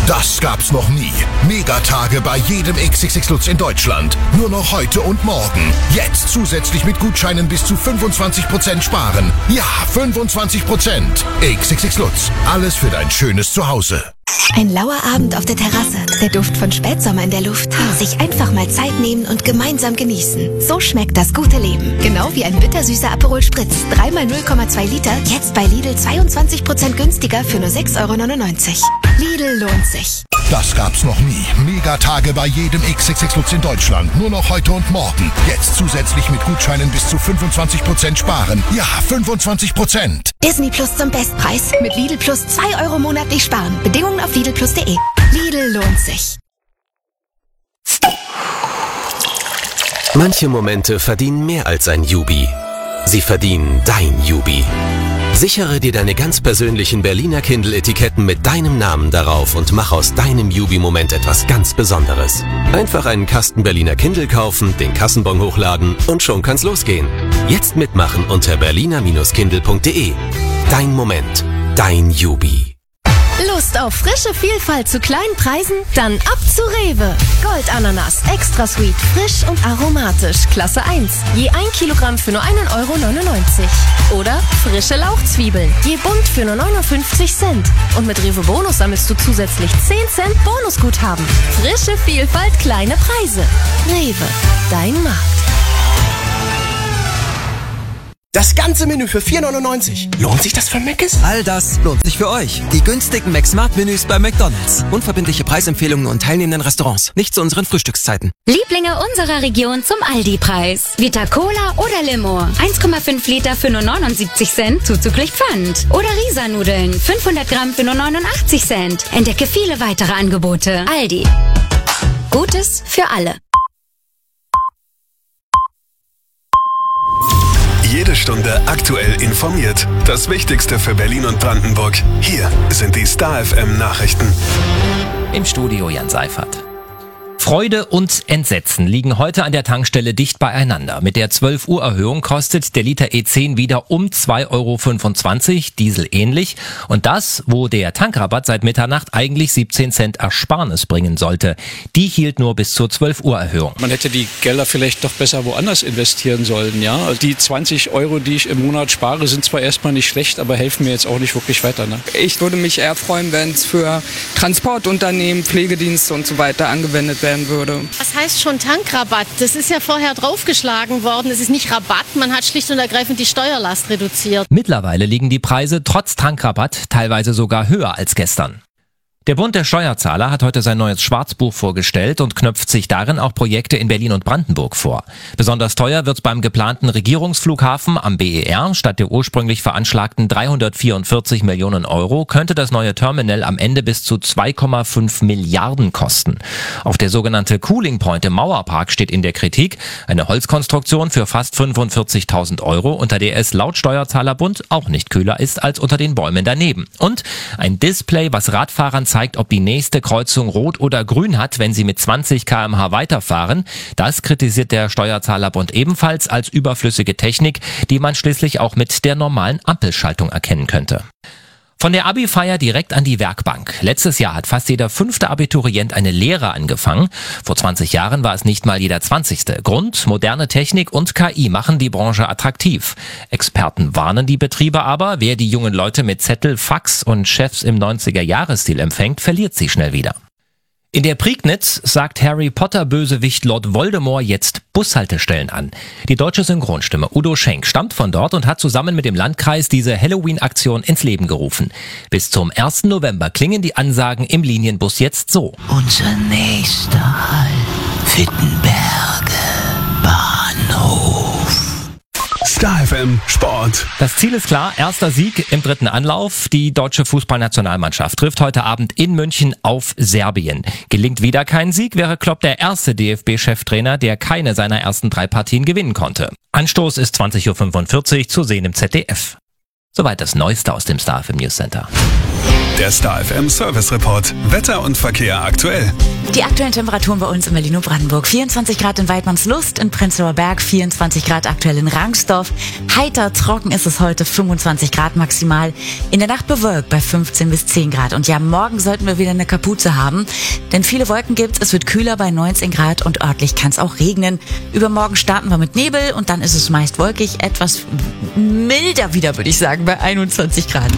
Das gab's noch nie. Megatage bei jedem XXX Lutz in Deutschland. Nur noch heute und morgen. Jetzt zusätzlich mit Gutscheinen bis zu 25% sparen. Ja, 25%. XXX Lutz. Alles für dein schönes Zuhause. Ein lauer Abend auf der Terrasse, der Duft von Spätsommer in der Luft. Sich einfach mal Zeit nehmen und gemeinsam genießen. So schmeckt das gute Leben. Genau wie ein bittersüßer Aperol Spritz. 3x 0,2 Liter, jetzt bei Lidl 22% günstiger für nur 6,99 €. Lidl lohnt sich. Das gab's noch nie. Megatage bei jedem XXX Lutz in Deutschland. Nur noch heute und morgen. Jetzt zusätzlich mit Gutscheinen bis zu 25% sparen. Ja, 25%. Disney Plus zum Bestpreis. Mit Lidl Plus 2 € monatlich sparen. Bedingungen auf lidlplus.de. Lidl lohnt sich. Manche Momente verdienen mehr als ein Jubi. Sie verdienen dein Jubi. Sichere dir deine ganz persönlichen Berliner Kindle-Etiketten mit deinem Namen darauf und mach aus deinem Jubi-Moment etwas ganz Besonderes. Einfach einen Kasten Berliner Kindle kaufen, den Kassenbon hochladen und schon kann's losgehen. Jetzt mitmachen unter berliner-kindle.de. Dein Moment, dein Jubi. Lust auf frische Vielfalt zu kleinen Preisen? Dann ab zu Rewe. Goldananas, extra sweet, frisch und aromatisch, Klasse 1. Je 1 Kilogramm für nur 1,99 € Oder frische Lauchzwiebeln, je bunt für nur 59 Cent. Und mit Rewe Bonus sammelst du zusätzlich 10 Cent Bonusguthaben. Frische Vielfalt, kleine Preise. Rewe, dein Markt. Das ganze Menü für 4,99 €. Lohnt sich das für Mc's? All das lohnt sich für euch. Die günstigen McSmart-Menüs bei McDonald's. Unverbindliche Preisempfehlungen und teilnehmenden Restaurants. Nicht zu unseren Frühstückszeiten. Lieblinge unserer Region zum Aldi-Preis. Vita Cola oder Limo. 1,5 Liter für nur 79 Cent, zuzüglich Pfand. Oder Risa-Nudeln. 500 Gramm für nur 89 Cent. Entdecke viele weitere Angebote. Aldi. Gutes für alle. Jede Stunde aktuell informiert. Das Wichtigste für Berlin und Brandenburg. Hier sind die Star FM Nachrichten. Im Studio Jan Seifert. Freude und Entsetzen liegen heute an der Tankstelle dicht beieinander. Mit der 12-Uhr-Erhöhung kostet der Liter E10 wieder um 2,25 €, Diesel ähnlich. Und das, wo der Tankrabatt seit Mitternacht eigentlich 17 Cent Ersparnis bringen sollte. Die hielt nur bis zur 12-Uhr-Erhöhung. Man hätte die Gelder vielleicht doch besser woanders investieren sollen, ja. Also die 20 €, die ich im Monat spare, sind zwar erstmal nicht schlecht, aber helfen mir jetzt auch nicht wirklich weiter, ne? Ich würde mich eher freuen, wenn es für Transportunternehmen, Pflegedienste und so weiter angewendet werden würde. Was heißt schon Tankrabatt? Das ist ja vorher draufgeschlagen worden. Es ist nicht Rabatt, man hat schlicht und ergreifend die Steuerlast reduziert. Mittlerweile liegen die Preise trotz Tankrabatt teilweise sogar höher als gestern. Der Bund der Steuerzahler hat heute sein neues Schwarzbuch vorgestellt und knöpft sich darin auch Projekte in Berlin und Brandenburg vor. Besonders teuer wird's beim geplanten Regierungsflughafen am BER. Statt der ursprünglich veranschlagten 344 Millionen € könnte das neue Terminal am Ende bis zu 2,5 Milliarden kosten. Auch der sogenannte Cooling Point im Mauerpark steht in der Kritik. Eine Holzkonstruktion für fast 45.000 €, unter der es laut Steuerzahlerbund auch nicht kühler ist als unter den Bäumen daneben. Und ein Display, was Radfahrern zeigt, ob die nächste Kreuzung rot oder grün hat, wenn sie mit 20 km/h weiterfahren. Das kritisiert der Steuerzahlerbund ebenfalls als überflüssige Technik, die man schließlich auch mit der normalen Ampelschaltung erkennen könnte. Von der Abi-Feier direkt an die Werkbank. Letztes Jahr hat fast jeder 5. Abiturient eine Lehre angefangen. Vor 20 Jahren war es nicht mal jeder 20. Grund: moderne Technik und KI machen die Branche attraktiv. Experten warnen die Betriebe aber, wer die jungen Leute mit Zettel, Fax und Chefs im 90er-Jahres-Stil empfängt, verliert sie schnell wieder. In der Prignitz sagt Harry-Potter-Bösewicht Lord Voldemort jetzt Bushaltestellen an. Die deutsche Synchronstimme Udo Schenk stammt von dort und hat zusammen mit dem Landkreis diese Halloween-Aktion ins Leben gerufen. Bis zum 1. November klingen die Ansagen im Linienbus jetzt so. Unser nächster Halt, Wittenberge Bahnhof. Star FM Sport. Das Ziel ist klar, erster Sieg im 3. Anlauf. Die deutsche Fußballnationalmannschaft trifft heute Abend in München auf Serbien. Gelingt wieder kein Sieg, wäre Klopp der erste DFB-Cheftrainer, der keine seiner ersten 3 Partien gewinnen konnte. Anstoß ist 20:45 Uhr, zu sehen im ZDF. Soweit das Neueste aus dem Star FM News Center. Der Star FM Service Report. Wetter und Verkehr aktuell. Die aktuellen Temperaturen bei uns in Berlin und Brandenburg. 24 Grad in Weidmannslust, in Prenzlauer Berg, 24 Grad aktuell in Rangsdorf. Heiter, trocken ist es heute, 25 Grad maximal. In der Nacht bewölkt bei 15 bis 10 Grad. Und ja, morgen sollten wir wieder eine Kapuze haben. Denn viele Wolken gibt's, es wird kühler bei 19 Grad und örtlich kann es auch regnen. Übermorgen starten wir mit Nebel und dann ist es meist wolkig, etwas milder wieder, würde ich sagen, bei 21 Grad.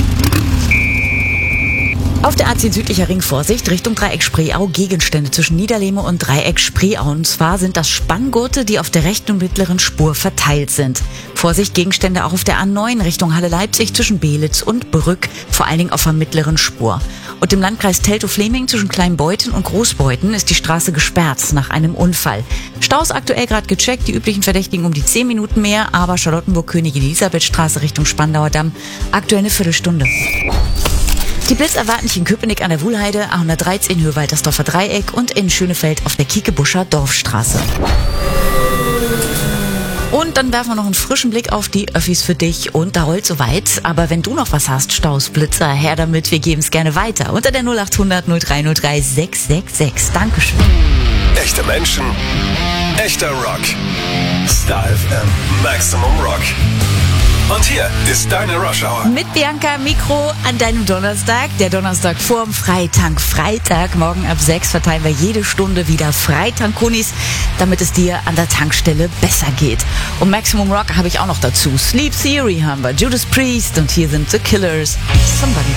Auf der A10 südlicher Ring Vorsicht Richtung Dreieck Spreeau, Gegenstände zwischen Niederlehme und Dreieck Spreeau. Und zwar sind das Spanngurte, die auf der rechten und mittleren Spur verteilt sind. Vorsicht, Gegenstände auch auf der A9 Richtung Halle Leipzig zwischen Belitz und Brück, vor allen Dingen auf der mittleren Spur. Und im Landkreis Teltow-Fleming zwischen Kleinbeuthen und Großbeuthen ist die Straße gesperrt nach einem Unfall. Staus aktuell gerade gecheckt, die üblichen Verdächtigen um die 10 Minuten mehr, aber Charlottenburg-Königin-Elisabeth-Straße Richtung Spandauer Damm aktuell eine Viertelstunde. Die Blitz erwarten dich in Köpenick an der Wuhlheide, A113 Höhe Waltersdorfer Dreieck und in Schönefeld auf der Kiekebuscher Dorfstraße. Und dann werfen wir noch einen frischen Blick auf die Öffis für dich und da rollt soweit. Aber wenn du noch was hast, Staus, Blitzer, her damit, wir geben es gerne weiter. Unter der 0800 0303 666. Dankeschön. Echte Menschen, echter Rock. Star FM Maximum Rock. Und hier ist deine Rush Hour. Mit Bianca Mikro an deinem Donnerstag. Der Donnerstag vorm Freitank. Freitag, morgen ab 6 verteilen wir jede Stunde wieder Freitank-Kunis, damit es dir an der Tankstelle besser geht. Und Maximum Rock habe ich auch noch dazu. Sleep Theory haben wir, Judas Priest und hier sind The Killers. Somebody